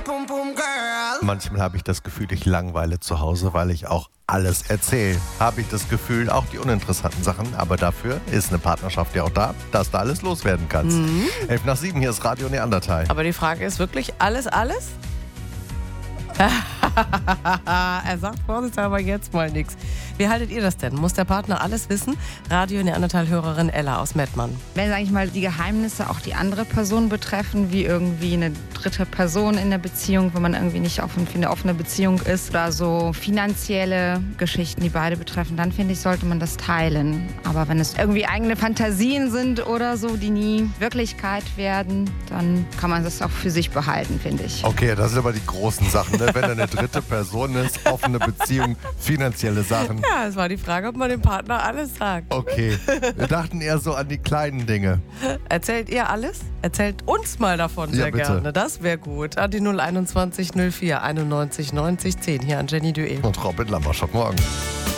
pum pum girl. Manchmal habe ich das Gefühl, ich langweile zu Hause, weil ich auch alles erzähle. Habe ich das Gefühl, auch die uninteressanten Sachen. Aber dafür ist eine Partnerschaft ja auch da, dass du alles loswerden kannst. 11:07, hier ist Radio Neandertal. Aber die Frage ist wirklich, alles? Er sagt vorsichtshalber jetzt mal nichts. Wie haltet ihr das denn? Muss der Partner alles wissen? Radio Neandertal-Hörerin Ella aus Mettmann. Wenn, sage ich mal, die Geheimnisse auch die andere Person betreffen, wie irgendwie eine dritte Person in der Beziehung, wenn man irgendwie nicht offen für eine offene Beziehung ist, oder so finanzielle Geschichten, die beide betreffen, dann finde ich, sollte man das teilen. Aber wenn es irgendwie eigene Fantasien sind oder so, die nie Wirklichkeit werden, dann kann man das auch für sich behalten, finde ich. Okay, das sind aber die großen Sachen, ne? Wenn da eine dritte Person ist, offene Beziehung, finanzielle Sachen. Ja, es war die Frage, ob man dem Partner alles sagt. Okay, wir dachten eher so an die kleinen Dinge. Erzählt ihr alles? Erzählt uns mal davon sehr bitte. gerne. Das wäre gut. An die 021 04 91 90 10 hier an Jenny Dué. Und Robin Lammerschott morgen.